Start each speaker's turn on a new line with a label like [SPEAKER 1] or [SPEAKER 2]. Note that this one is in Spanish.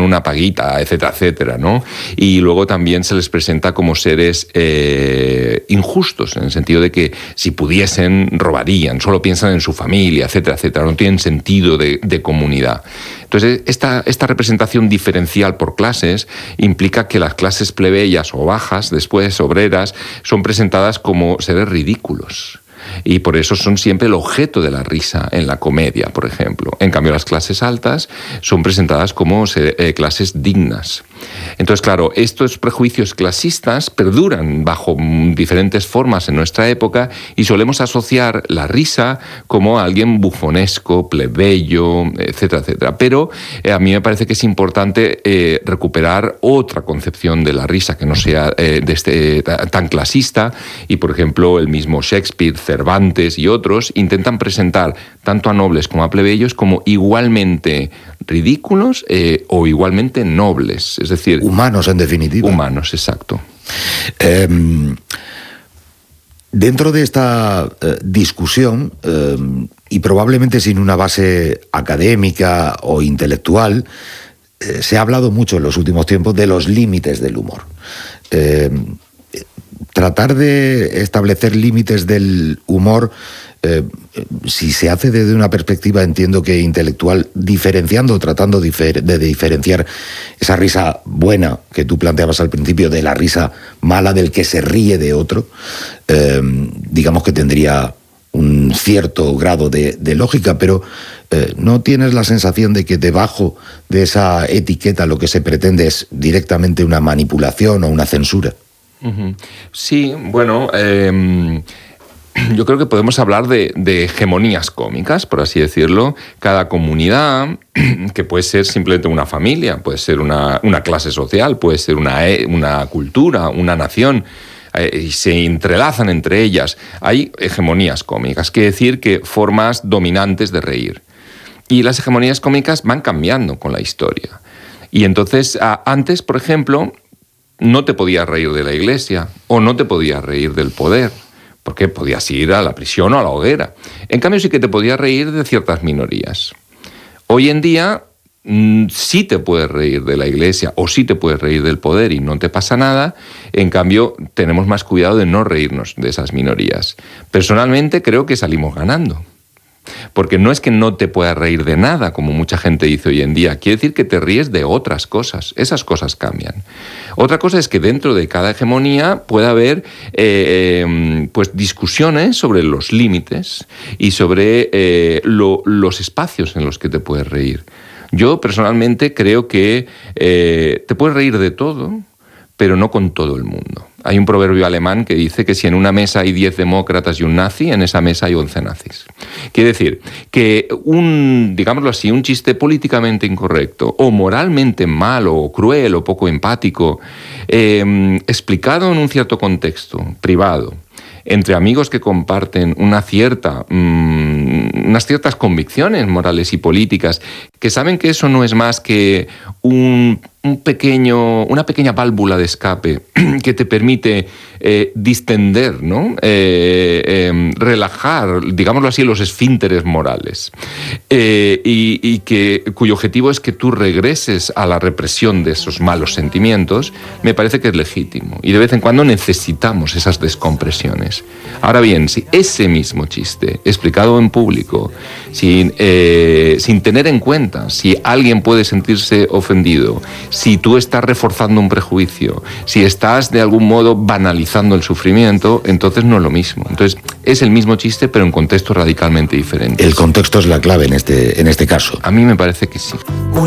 [SPEAKER 1] una paguita, etcétera, etcétera, ¿no? Y luego también se les presenta como seres injustos, en el sentido de que si pudiesen, robarían, solo piensan en su familia, etcétera, etcétera, no tienen sentido de comunidad. Entonces, esta representación diferencial por clases implica que las clases plebeyas o bajas, después obreras, son presentadas como seres ridículos. Y por eso son siempre el objeto de la risa en la comedia, por ejemplo. En cambio, las clases altas son presentadas como clases dignas. Entonces, claro, estos prejuicios clasistas perduran bajo diferentes formas en nuestra época y solemos asociar la risa como a alguien bufonesco, plebeyo, etcétera, etcétera. Pero a mí me parece que es importante recuperar otra concepción de la risa que no sea tan clasista y, por ejemplo, el mismo Shakespeare, Cervantes y otros intentan presentar tanto a nobles como a plebeyos como igualmente ridículos o igualmente nobles, es decir...
[SPEAKER 2] Humanos, en definitiva.
[SPEAKER 1] Humanos, exacto.
[SPEAKER 2] Dentro de esta discusión, y probablemente sin una base académica o intelectual, se ha hablado mucho en los últimos tiempos de los límites del humor. Tratar de establecer límites del humor, si se hace desde una perspectiva, entiendo que intelectual, tratando de diferenciar esa risa buena que tú planteabas al principio de la risa mala del que se ríe de otro, digamos que tendría un cierto grado de lógica, pero ¿no tienes la sensación de que debajo de esa etiqueta lo que se pretende es directamente una manipulación o una censura?
[SPEAKER 1] Sí, bueno, yo creo que podemos hablar de hegemonías cómicas, por así decirlo. Cada comunidad, que puede ser simplemente una familia, puede ser una clase social, puede ser una cultura, una nación, y se entrelazan entre ellas. Hay hegemonías cómicas, quiere decir que formas dominantes de reír. Y las hegemonías cómicas van cambiando con la historia. Y entonces, antes, por ejemplo, no te podías reír de la Iglesia o no te podías reír del poder, porque podías ir a la prisión o a la hoguera. En cambio, sí que te podías reír de ciertas minorías. Hoy en día sí te puedes reír de la Iglesia o sí te puedes reír del poder y no te pasa nada. En cambio, tenemos más cuidado de no reírnos de esas minorías. Personalmente creo que salimos ganando. Porque no es que no te puedas reír de nada, como mucha gente dice hoy en día. Quiere decir que te ríes de otras cosas. Esas cosas cambian. Otra cosa es que dentro de cada hegemonía puede haber pues discusiones sobre los límites y sobre los espacios en los que te puedes reír. Yo personalmente creo que te puedes reír de todo, pero no con todo el mundo. Hay un proverbio alemán que dice que si en una mesa hay 10 demócratas y un nazi, en esa mesa hay 11 nazis. Quiere decir que digámoslo así, un chiste políticamente incorrecto o moralmente malo o cruel o poco empático, explicado en un cierto contexto privado, entre amigos que comparten unas ciertas convicciones morales y políticas, que saben que eso no es más que una pequeña válvula de escape que te permite distender, ¿no? Relajar, digámoslo así, los esfínteres morales, y cuyo objetivo es que tú regreses a la represión de esos malos sentimientos, me parece que es legítimo. Y de vez en cuando necesitamos esas descompresiones. Ahora bien, si ese mismo chiste, explicado en público, sin tener en cuenta si alguien puede sentirse ofendido, si tú estás reforzando un prejuicio, si estás de algún modo banalizando el sufrimiento, entonces no es lo mismo. Entonces es el mismo chiste, pero en contextos radicalmente diferentes.
[SPEAKER 2] El contexto es la clave en este caso.
[SPEAKER 1] A mí me parece que sí.